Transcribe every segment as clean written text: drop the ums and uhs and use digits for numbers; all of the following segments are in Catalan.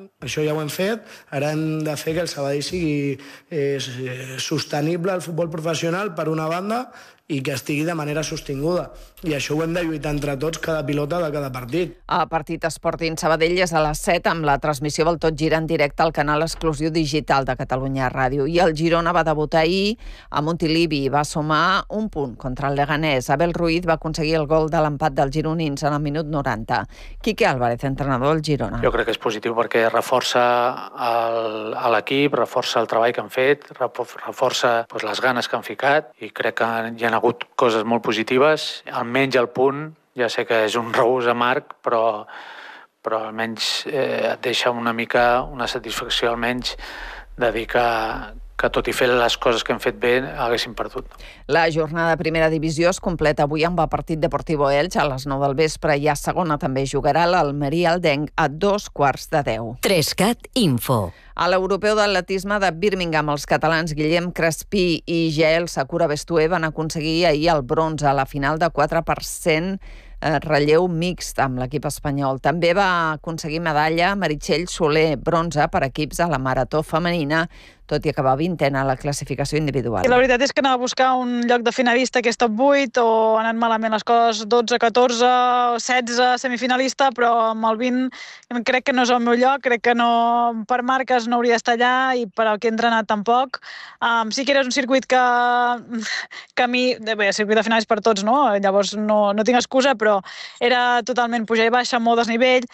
això ja ho hem fet, ara hem de fer que el Sabadell sigui sostenible al futbol professional per una banda i que estigui de manera sostinguda. I això ho hem de lluitar entre tots, cada pilota de cada partit. El partit Sporting Sabadell és a les 7 amb la transmissió del Tot Gira en directe al canal exclusiu digital de Catalunya Ràdio. I el Girona va debutar ahir a Montilivi i va sumar un punt contra el Leganés. Abel Ruiz va aconseguir el gol de l'empat dels gironins en el minut 90. Quique Álvarez, entrenador del Girona. Jo crec que és positiu perquè reforça l'equip, reforça el treball que han fet, reforça les ganes que han ficat i crec que hi ha hagut coses molt positives, almenys el punt, ja sé que és un regust amarg, però almenys et deixa una mica una satisfacció almenys de dir que tot i fer les coses que hem fet bé haguéssim perdut. La jornada de primera divisió es completa avui amb el partit Deportivo Elx a les 9 del vespre i a segona també jugarà l'Almeria Aldenc a 9:15. 3CAT Info. A l'europeu d'atletisme de Birmingham, els catalans Guillem Crespí i Jael Sakura Bestué van aconseguir ahir el bronze a la final de 4% relleu mixt amb l'equip espanyol. També va aconseguir medalla Meritxell Soler, bronze per equips a la marató femenina, tot i acabar 20a a la classificació individual. I la veritat és que anava a buscar un lloc de finalista que és top 8 o han anat malament les coses 12, 14, 16, semifinalista, però amb el 20 crec que no és el meu lloc, crec que no, per marques no hauria d'estar allà i per al que he entrenat tampoc. Sí que era un circuit que a mi, bé, el circuit de finals per tots, no? Llavors no tinc excusa, però era totalment pujar i baixa, molt desnivell.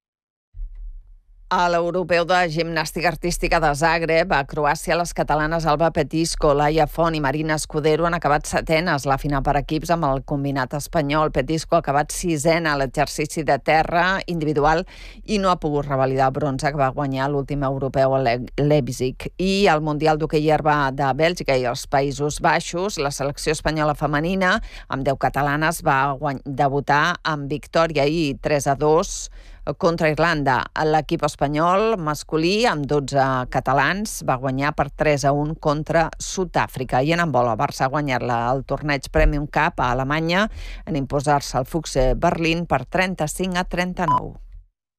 A l'europeu de gimnàstica artística de Zagreb, a Croàcia, les catalanes Alba Petisco, Laia Font i Marina Escudero han acabat setenes la final per equips amb el combinat espanyol. Petisco ha acabat sisena a l'exercici de terra individual i no ha pogut revalidar el bronze que va guanyar l'últim europeu a Leipzig. I al Mundial d'Hoquei Herba de Bèlgica i els Països Baixos, la selecció espanyola femenina, amb 10 catalanes, va debutar amb victòria i 3-2 contra Irlanda. L'equip espanyol masculí, amb 12 catalans, va guanyar per 3-1 contra Sud-àfrica. I en handbol, el Barça ha guanyat el torneig Premium Cup a Alemanya en imposar-se al Füchse Berlín per 35-39.